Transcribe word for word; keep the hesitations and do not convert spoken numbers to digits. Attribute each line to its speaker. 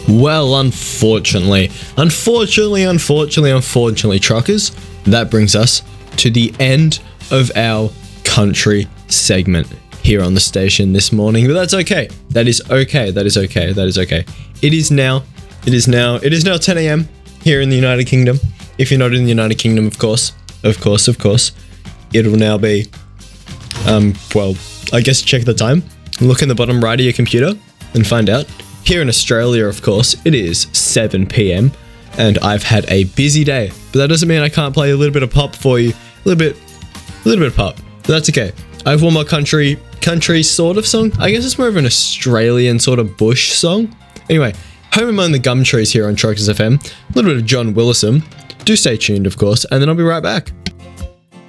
Speaker 1: Well, unfortunately, unfortunately, unfortunately, unfortunately, truckers, that brings us to the end of our country segment here on the station this morning. But that's okay. That is okay. That is okay. That is okay. It is now, it is now, it is now ten a m here in the United Kingdom. If you're not in the United Kingdom, of course, of course, of course, it'll now be, um, well, I guess check the time. Look in the bottom right of your computer and find out. Here in Australia, of course, it is seven p m and I've had a busy day, but that doesn't mean I can't play a little bit of pop for you. A little bit, a little bit of pop, but that's okay. I have one more country, country sort of song. I guess it's more of an Australian sort of bush song. Anyway, home among the gum trees here on Truckers F M. A little bit of John Willison. Do stay tuned, of course, and then I'll be right back.